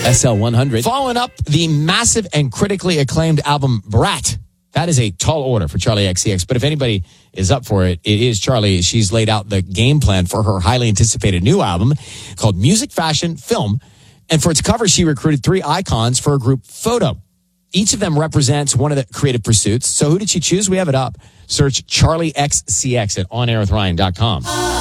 SL100. Following up the massive and critically acclaimed album Brat. That is a tall order for Charli XCX. But if anybody is up for it, it is Charli. She's laid out the game plan for her highly anticipated new album called Music, Fashion, Film. And for its cover, she recruited 3 icons for a group photo. Each of them represents one of the creative pursuits. So who did she choose? We have it up. Search Charli XCX at onairwithryan.com.